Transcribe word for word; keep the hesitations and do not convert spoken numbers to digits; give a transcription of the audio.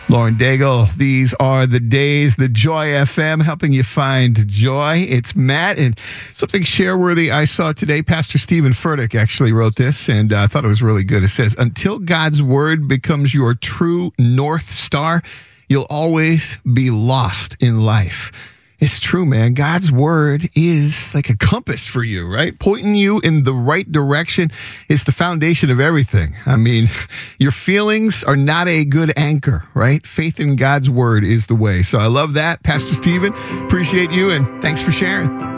Lauren Daigle, these are the days, the Joy F M, helping you find joy. It's Matt, and something share-worthy I saw today. Pastor Stephen Furtick actually wrote this, and I uh, thought it was really good. It says, until God's word becomes your true North Star, you'll always be lost in life. It's true, man. God's word is like a compass for you, right? Pointing you in the right direction is the foundation of everything. I mean, your feelings are not a good anchor, right? Faith in God's word is the way. So I love that. Pastor Stephen, appreciate you, and thanks for sharing.